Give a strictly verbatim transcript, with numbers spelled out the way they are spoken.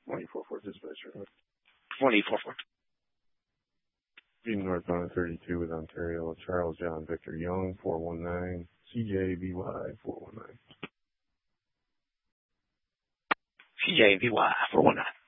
twenty-four four dispatcher. twenty-four four. Northbound thirty-two with Ontario, Charles John Victor Young, four one nine, C J V Y, four one nine. C J V Y, four one nine.